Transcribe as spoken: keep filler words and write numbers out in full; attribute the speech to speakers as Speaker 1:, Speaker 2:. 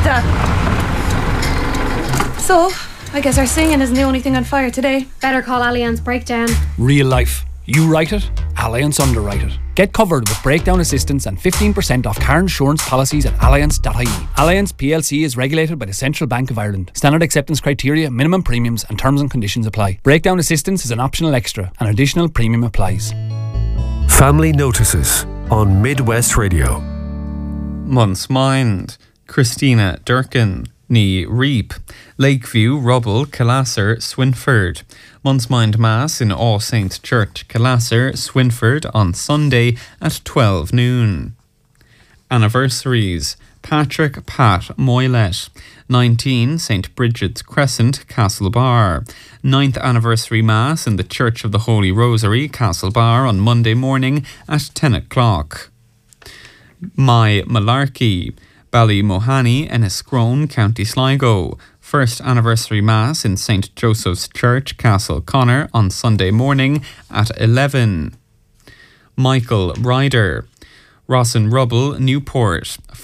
Speaker 1: Krista. So, I guess our singing isn't the only thing on fire today.
Speaker 2: Better call Allianz Breakdown.
Speaker 3: Real life. You write it, Allianz underwrite it. Get covered with breakdown assistance and fifteen percent off car insurance policies at allianz dot I E. Allianz P L C is regulated by the Central Bank of Ireland. Standard acceptance criteria, minimum premiums and terms and conditions apply. Breakdown assistance is an optional extra. An additional premium applies.
Speaker 4: Family Notices on Midwest Radio.
Speaker 5: Month's Mind. Christina Durkin. Ní Reap. Lakeview, Rubble, Killasser, Swinford. Month's Mind Mass in All Saints Church, Killasser, Swinford on Sunday at twelve noon. Anniversaries. Patrick Pat Moylet. nineteen Saint Bridget's Crescent, Castlebar. ninth Anniversary Mass in the Church of the Holy Rosary, Castlebar on Monday morning at ten o'clock. My Malarkey. Ballymohanny, Enniscrone, County Sligo. First Anniversary Mass in Saint Joseph's Church, Castle Connor on Sunday morning at eleven. Michael Ryder. Rossin Rubble, Newport.